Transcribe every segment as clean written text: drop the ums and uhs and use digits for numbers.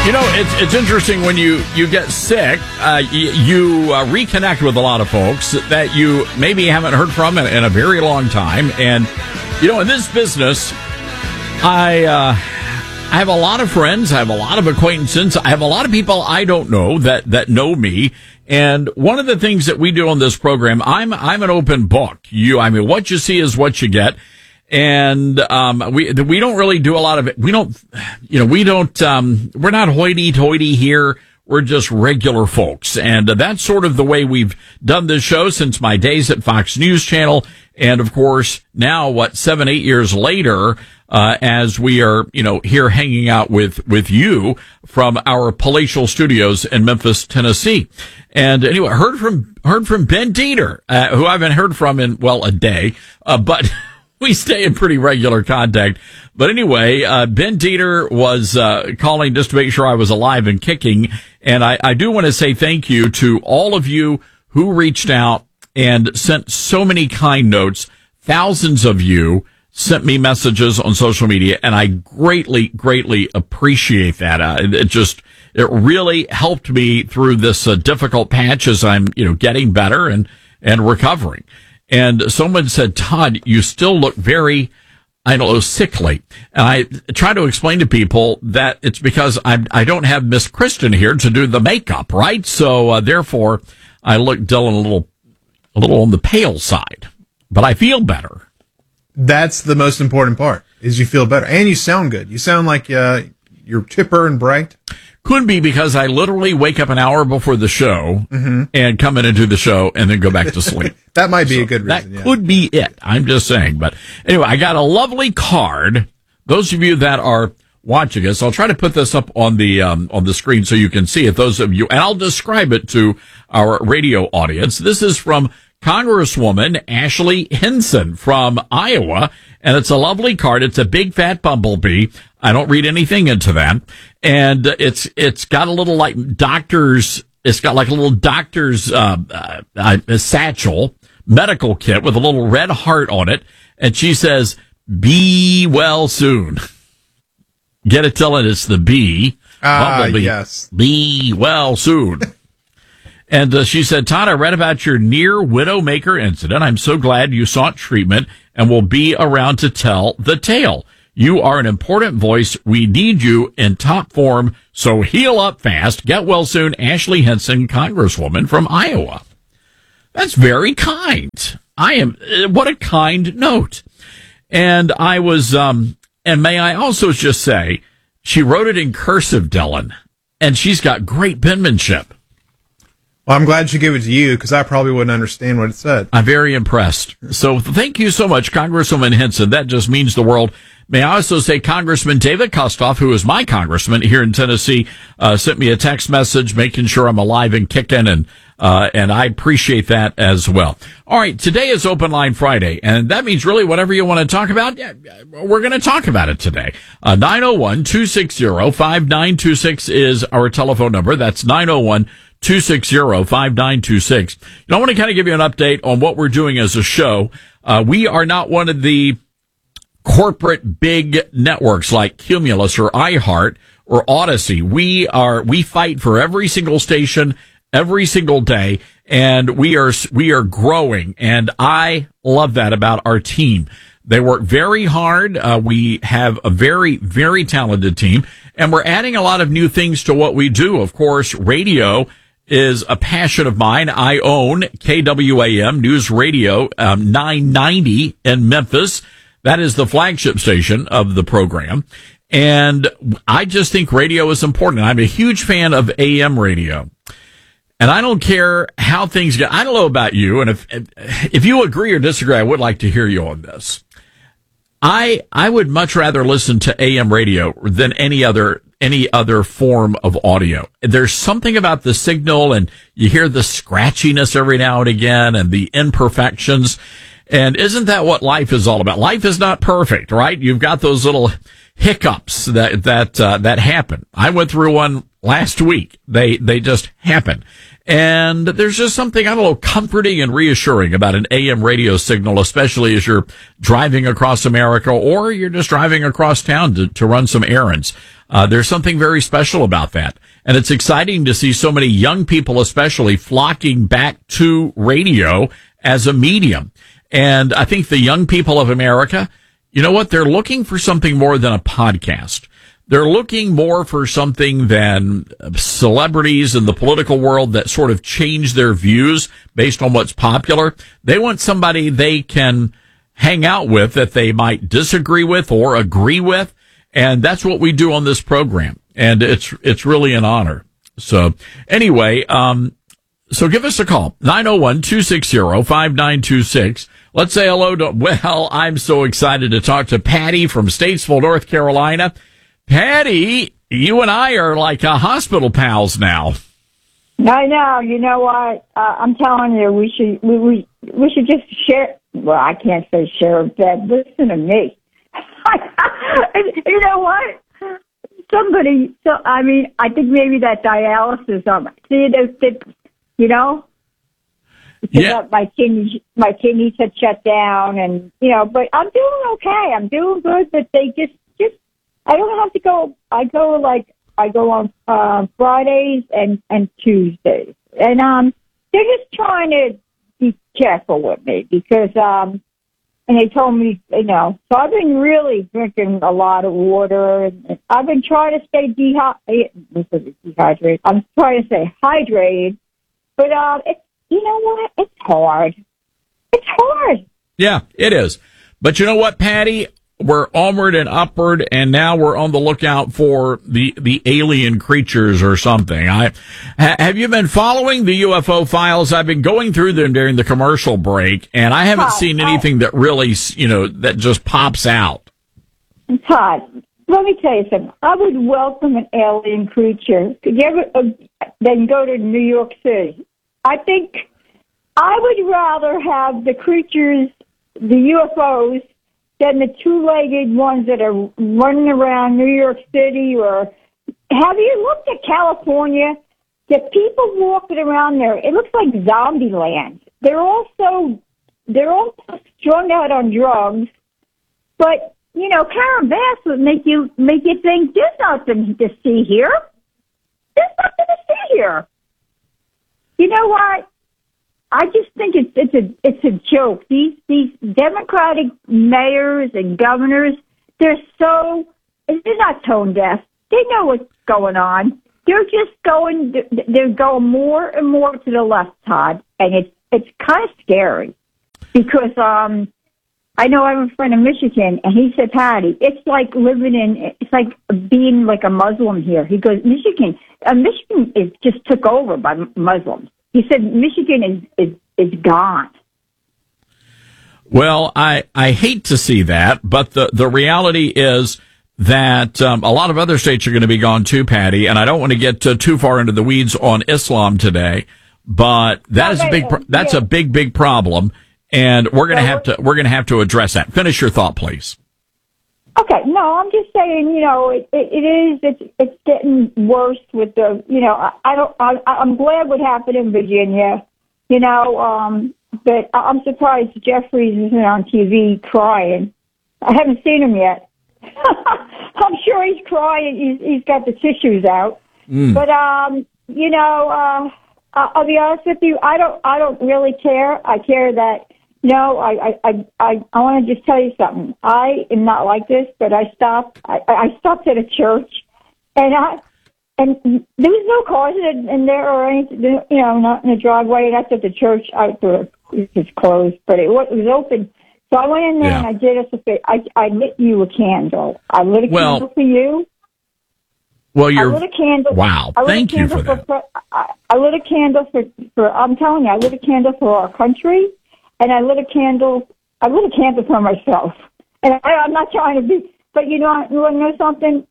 You know, it's interesting when you get sick, you reconnect with a lot of folks that you maybe haven't heard from in a very long time. And, you know, in this business, I have a lot of friends, I have a lot of acquaintances, I have a lot of people I don't know that know me. And one of the things that we do on this program, I'm an open book. What you see is what you get. And we don't really do a lot of it. We're not hoity-toity here. We're just regular folks. And that's sort of the way we've done this show since my days at Fox News Channel. And of course, now 7-8 years later, as we are, here hanging out with you from our palatial studios in Memphis, Tennessee. And anyway, heard from Ben Dieter, who I haven't heard from in, a day, but we stay in pretty regular contact. But anyway, Ben Dieter was calling just to make sure I was alive and kicking. And I do want to say thank you to all of you who reached out and sent so many kind notes. Thousands of you sent me messages on social media, and I greatly, greatly appreciate that. It really helped me through this difficult patch as I'm, getting better and recovering. And someone said, Todd, you still look very, sickly. And I try to explain to people that it's because I don't have Miss Kristen here to do the makeup, right? So, therefore, I look, Dylan, a little on the pale side. But I feel better. That's the most important part, is you feel better. And you sound good. You sound like you're chipper and bright. Could be because I literally wake up an hour before the show and come in and do the show and then go back to sleep. That might be a good reason. That could be it. I'm just saying. But anyway, I got a lovely card. Those of you that are watching us, I'll try to put this up on the screen so you can see it. Those of you, and I'll describe it to our radio audience. This is from Congresswoman Ashley Hinson from Iowa, and it's a lovely card. It's a big fat bumblebee. I don't read anything into that. And it's got a little it's got like a little doctor's a satchel, medical kit with a little red heart on it. And she says, "Be well soon." Get it, Dylan? It's the bee. Bumblebee. Yes. Be well soon. And she said, Todd, I read about your near Widowmaker incident. I'm so glad you sought treatment and will be around to tell the tale. You are an important voice. We need you in top form, so heal up fast. Get well soon. Ashley Hinson, Congresswoman from Iowa. That's very kind. What a kind note. And I was, and may I also just say, she wrote it in cursive, Dylan, and she's got great penmanship. Well, I'm glad she gave it to you, because I probably wouldn't understand what it said. I'm very impressed. So thank you so much, Congresswoman Hinson. That just means the world. May I also say Congressman David Kustoff, who is my congressman here in Tennessee, sent me a text message making sure I'm alive and kicking, and I appreciate that as well. All right, today is Open Line Friday, and that means really whatever you want to talk about, we're going to talk about it today. 901-260-5926 is our telephone number. That's 901-260-5926. I want to kind of give you an update on what we're doing as a show. We are not one of the corporate big networks like Cumulus or iHeart or Odyssey. We fight for every single station every single day, and we are growing, and I love that about our team. They work very hard. We have a very, very talented team, and we're adding a lot of new things to what we do. Of course, radio is a passion of mine. I own KWAM News Radio 990 in Memphis. That is the flagship station of the program. And I just think radio is important. I'm a huge fan of AM radio. And I don't care how things go. I don't know about you, and if you agree or disagree, I would like to hear you on this. I would much rather listen to AM radio than any other form of audio. There's something about the signal, and you hear the scratchiness every now and again, and the imperfections. And isn't that what life is all about? Life is not perfect, right? You've got those little hiccups that happen. I went through one last week. They just happen. And there's just something, I don't know, comforting and reassuring about an AM radio signal, especially as you're driving across America or you're just driving across town to run some errands. There's something very special about that. And it's exciting to see so many young people, especially, flocking back to radio as a medium. And I think the young people of America, you know what? They're looking for something more than a podcast. They're looking more for something than celebrities in the political world that sort of change their views based on what's popular. They want somebody they can hang out with that they might disagree with or agree with. And that's what we do on this program. And it's really an honor. So anyway, so give us a call, 901-260-5926. Let's say hello to, well, I'm so excited to talk to Patty from Statesville, North Carolina. Patty, you and I are like hospital pals now. I know. You know what? I'm telling you, we should just share. Well, I can't say share a bed. Listen to me. You know what? I think maybe that dialysis. You know. Yeah. My kidneys had shut down, and but I'm doing okay. I'm doing good, but they just. I don't have to go. I go on Fridays and Tuesdays, and they're just trying to be careful with me because and they told me So I've been really drinking a lot of water, and I've been trying to stay dehydrated. I'm trying to stay hydrated, but you know what? It's hard. It's hard. Yeah, it is. But you know what, Patty? We're onward and upward, and now we're on the lookout for the alien creatures or something. Have you been following the UFO files? I've been going through them during the commercial break, and I haven't seen anything that really, that just pops out. Todd, let me tell you something. I would welcome an alien creature. Could you ever then go to New York City? I think I would rather have the creatures, the UFOs, than the two-legged ones that are running around New York City. Or have you looked at California? The people walking around there, it looks like zombie land. They're all strung out on drugs. But Karen Bass would make you think there's nothing to see here. There's nothing to see here. You know what? I just think it's a joke. These Democratic mayors and governors, they're not tone deaf. They know what's going on. They're going more and more to the left, Todd, and it's kind of scary because I know I have a friend in Michigan, and he said, Patty, it's like being like a Muslim here. He goes, Michigan is just took over by Muslims. He said Michigan is gone. Well, I hate to see that, but the reality is that a lot of other states are going to be gone too, Patty. And I don't want to get too far into the weeds on Islam today, but that's a big problem, and we're going to have to address that. Finish your thought, please. Okay, no, I'm just saying, it's getting worse with the, I'm glad what happened in Virginia, but I'm surprised Jeffries isn't on TV crying. I haven't seen him yet. I'm sure he's crying. He's got the tissues out. But, I'll be honest with you. I don't really care. I care that, I want to just tell you something. I am not like this, but I stopped at a church, and there was no cars in there or anything, not in the driveway. That's at the church. It was closed, but it was open. So I went in there and I did us a favor. I lit you a candle. I lit a candle for you. Well, I lit a candle. Wow, thank you for that. I lit a candle for. I'm telling you, I lit a candle for our country. And I lit a candle for myself. And I'm not trying to be, but you want to know something?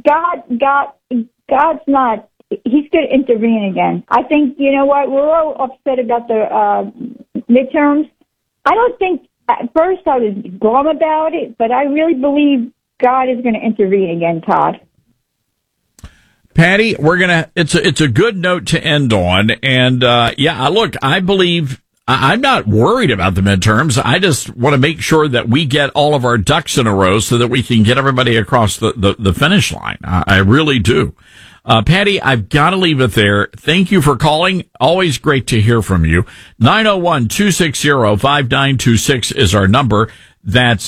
God's not, he's going to intervene again. I think, you know what, we're all upset about the midterms. I don't think, at first I was glum about it, but I really believe God is going to intervene again, Todd. Patty, it's a good note to end on. And, look, I believe I'm not worried about the midterms. I just want to make sure that we get all of our ducks in a row so that we can get everybody across the finish line. I really do. Patty, I've got to leave it there. Thank you for calling. Always great to hear from you. 901-260-5926 is our number. That's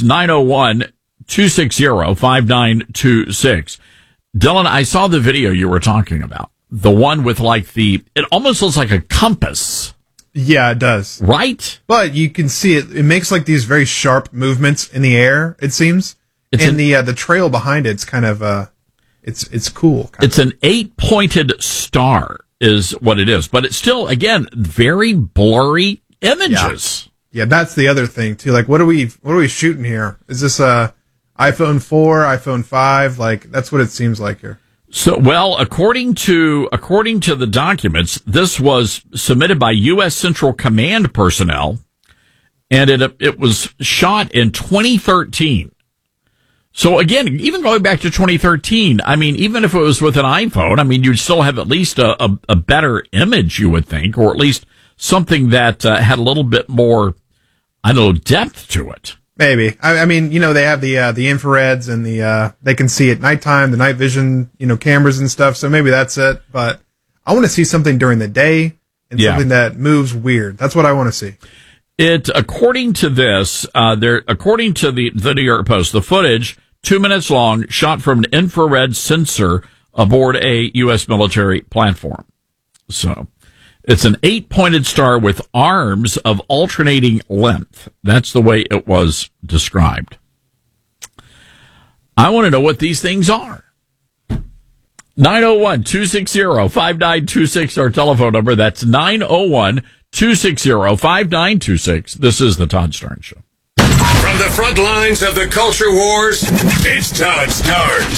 901-260-5926. Dylan, I saw the video you were talking about. The one with it almost looks like a compass. Yeah, it does. Right? But you can see it. It makes like these very sharp movements in the air, it seems. The trail behind it's kind of, it's cool. It's an 8-pointed star is what it is. But it's still, again, very blurry images. Yeah, that's the other thing too. Like, what are we shooting here? Is this iPhone 4, iPhone 5? Like, that's what it seems like here. So, well, according to the documents, this was submitted by U.S. Central Command personnel, and it was shot in 2013. So again, even going back to 2013, I mean, even if it was with an iPhone, I mean, you'd still have at least a better image, you would think, or at least something that had a little bit more, I don't know, depth to it. Maybe. I mean, they have the infrareds and they can see at nighttime, the night vision, cameras and stuff. So maybe that's it. But I want to see something during the day and something that moves weird. That's what I want to see. According to this, according to the New York Post, the footage, 2 minutes long, shot from an infrared sensor aboard a U.S. military platform. So it's an 8-pointed star with arms of alternating length. That's the way it was described. I want to know what these things are. 901-260-5926, our telephone number. That's 901-260-5926. This is the Todd Starnes Show. From the front lines of the culture wars, it's Todd Starnes.